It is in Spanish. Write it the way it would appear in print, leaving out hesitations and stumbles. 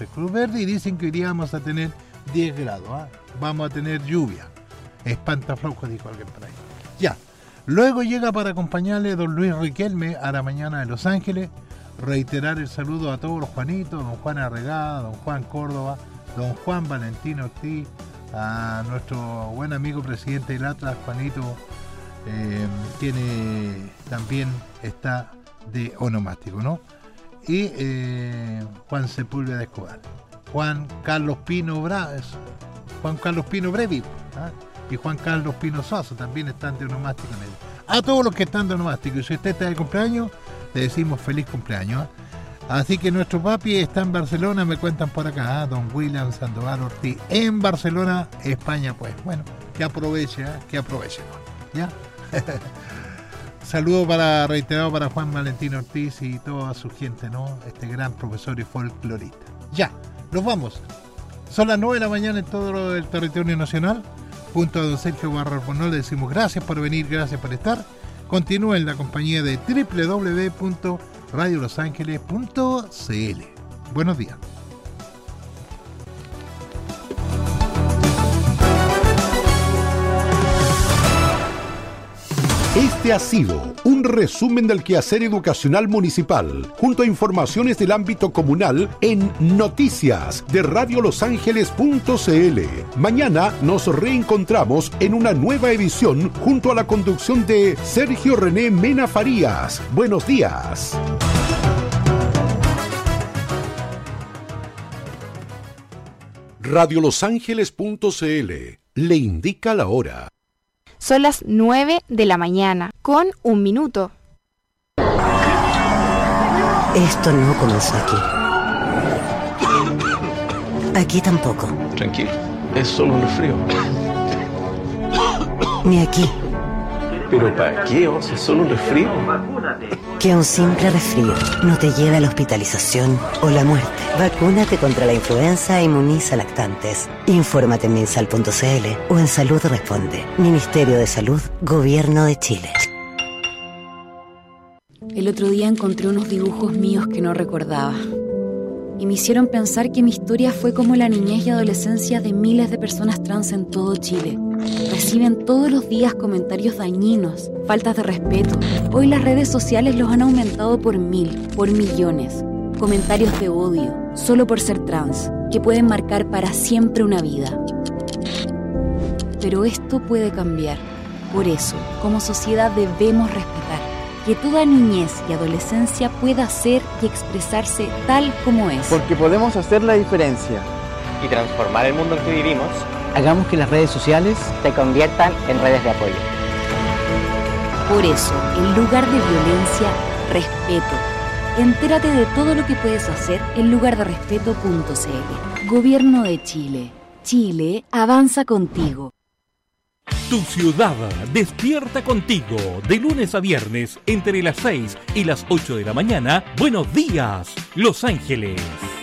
parte del Cruz Verde, y dicen que hoy día vamos a tener 10 grados, ¿ah? Vamos a tener lluvia. Espantaflauco, dijo alguien por ahí. Ya. Luego llega para acompañarle don Luis Riquelme a la mañana de Los Ángeles, reiterar el saludo a todos los Juanitos, don Juan Arregada, don Juan Córdoba, don Juan Valentino Ortiz, a nuestro buen amigo presidente del Atlas, Juanito, también está de onomástico, ¿no? Y Juan Sepúlveda de Escobar, Juan Carlos Pino Brevi, ¿ah? Y Juan Carlos Pino Suazo también están de onomástico en él. A todos los que están de onomástico, y si usted está de cumpleaños, le decimos feliz cumpleaños, ¿eh? Así que nuestro papi está en Barcelona, me cuentan por acá, don William Sandoval Ortiz, en Barcelona, España, pues. Bueno, que aproveche, ¿ya? Saludo reiterado para Juan Valentino Ortiz y toda su gente, ¿no? Este gran profesor y folclorista. Ya, nos vamos. Son las 9 de la mañana en todo el territorio nacional. Junto a don Sergio Barragán le decimos gracias por venir, gracias por estar. Continúe en la compañía de www.radiolosangeles.cl. Buenos días. Este ha sido un resumen del quehacer educacional municipal, junto a informaciones del ámbito comunal en Noticias de radiolosangeles.cl. Mañana nos reencontramos en una nueva edición junto a la conducción de Sergio René Mena Farías. Buenos días. Radiolosangeles.cl le indica la hora. Son las 9 de la mañana, con 1 minuto. Esto no comenzó aquí. Aquí tampoco. Tranquilo, es solo un resfrío. Ni aquí. ¿Pero para qué? O sea, es solo un resfrío. Que un simple resfrío no te lleve a la hospitalización o la muerte. Vacúnate contra la influenza e inmuniza lactantes. Infórmate en minsal.cl o en Salud Responde. Ministerio de Salud, Gobierno de Chile. El otro día encontré unos dibujos míos que no recordaba. Y me hicieron pensar que mi historia fue como la niñez y adolescencia de miles de personas trans en todo Chile. Reciben todos los días comentarios dañinos, faltas de respeto. Hoy las redes sociales los han aumentado por 1000, por millones. Comentarios de odio, solo por ser trans, que pueden marcar para siempre una vida. Pero esto puede cambiar. Por eso, como sociedad debemos respetar que toda niñez y adolescencia pueda ser y expresarse tal como es. Porque podemos hacer la diferencia y transformar el mundo en que vivimos. Hagamos que las redes sociales se conviertan en redes de apoyo. Por eso, en lugar de violencia, respeto. Entérate de todo lo que puedes hacer en lugarderespeto.cl. Gobierno de Chile. Chile avanza contigo. Tu ciudad despierta contigo de lunes a viernes entre las 6 y las 8 de la mañana. Buenos días, Los Ángeles.